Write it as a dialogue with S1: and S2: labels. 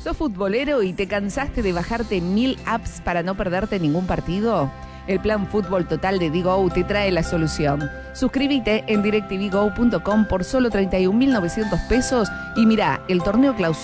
S1: ¿Sos futbolero y te cansaste de bajarte 1000 apps para no perderte ningún partido? El plan Fútbol Total de Digo te trae la solución. Suscríbete en directvgo.com por solo 31.900 pesos y mirá el torneo clausura